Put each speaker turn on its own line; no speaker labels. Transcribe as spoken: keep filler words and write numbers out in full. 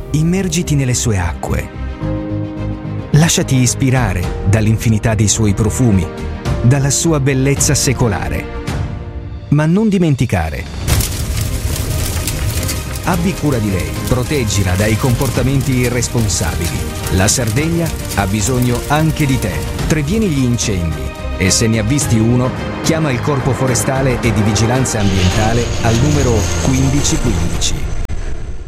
Immergiti nelle sue acque. Lasciati ispirare dall'infinità dei suoi profumi, dalla sua bellezza secolare. Ma non dimenticare: abbi cura di lei, proteggila dai comportamenti irresponsabili. La Sardegna ha bisogno anche di te. Previeni gli incendi e se ne avvisti uno, chiama il Corpo Forestale e di Vigilanza Ambientale al numero quindici quindici.